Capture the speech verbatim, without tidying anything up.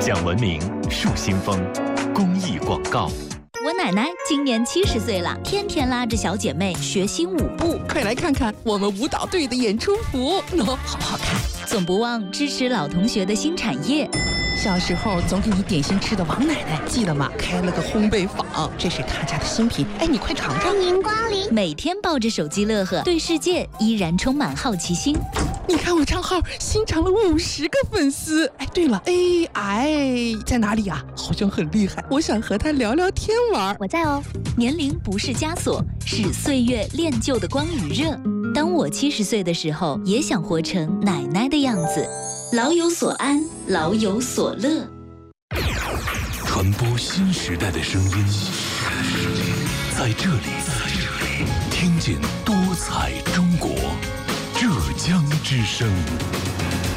讲文明树新风公益广告。 我奶奶今年七十岁了，天天拉着小姐妹学新舞步。 快来看看我们舞蹈队的演出服，喏、哦，好不好看？ 总不忘支持老同学的新产业。 小时候总给你点心吃的王奶奶，记得吗？开了个烘焙坊，这是她家的新品。哎，你快尝尝。 欢迎光临。 每天抱着手机乐呵，对世界依然充满好奇心。 你看我账号新涨了五十个粉丝。哎，对了 ，A I 在哪里啊？好像很厉害，我想和他聊聊天玩。 我在哦。 年龄不是枷锁，是岁月练就的光与热。当我七十岁的时候，也想活成奶奶的样子。老有所安，老有所乐。 传播新时代的声音，在这里，听见多彩中国，浙江之声。